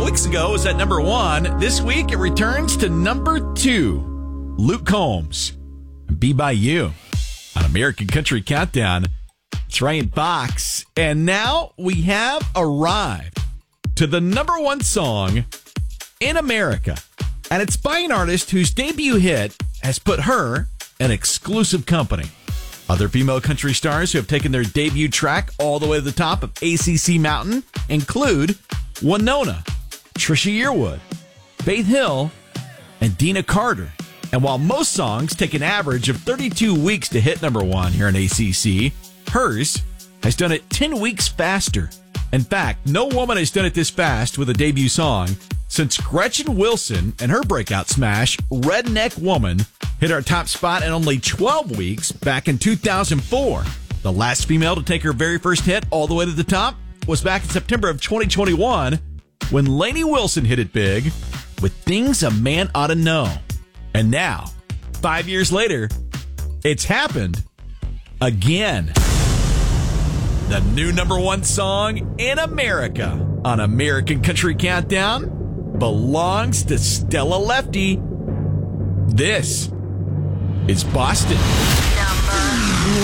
weeks ago, it was at number 1. This week, it returns to number 2. Luke Combs, Be By You on American Country Countdown. It's Ryan Fox. And now we have arrived to the number 1 song in America. And it's by an artist whose debut hit has put her in exclusive company. Other female country stars who have taken their debut track all the way to the top of ACC Mountain include Winona, Trisha Yearwood, Faith Hill, and Dina Carter. And while most songs take an average of 32 weeks to hit number 1 here in ACC, hers has done it 10 weeks faster. In fact, no woman has done it this fast with a debut song since Gretchen Wilson and her breakout smash, Redneck Woman, hit our top spot in only 12 weeks back in 2004. The last female to take her very first hit all the way to the top was back in September of 2021 when Lainey Wilson hit it big with Things a Man Ought to Know. And now, 5 years later, it's happened again. The new number 1 song in America on American Country Countdown belongs to Stella Lefty. This is Boston.